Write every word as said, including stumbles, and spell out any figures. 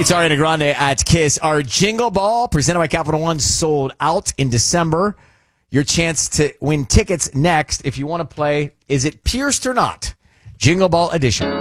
It's Ariana Grande at Kiss. Our Jingle Ball, presented by Capital One, sold out in December. Your chance to win tickets next. If you want to play, is it pierced or not? Jingle Ball edition.